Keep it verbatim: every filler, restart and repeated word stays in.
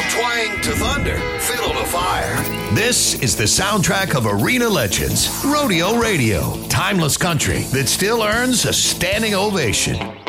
twang to thunder, fiddle to fire. This is the soundtrack of arena legends, Rodeo Radio, timeless country that still earns a standing ovation.